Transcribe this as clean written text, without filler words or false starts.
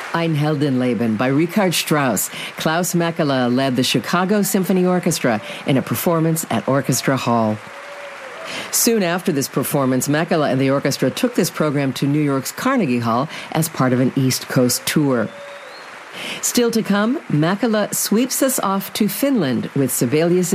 Ein Heldenleben by Richard Strauss. Klaus Mäkelä led the Chicago Symphony Orchestra in a performance at Orchestra Hall. Soon after this performance, Mäkelä and the orchestra took this program to New York's Carnegie Hall as part of an East Coast tour. Still to come, Mäkelä sweeps us off to Finland with Sibelius'